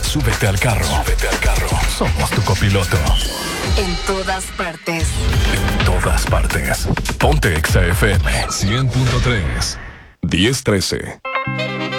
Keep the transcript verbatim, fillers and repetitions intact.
Súbete al carro. Súbete al carro. Somos tu copiloto. En todas partes. En todas partes. Ponte Exa F M. cien punto tres. diez trece.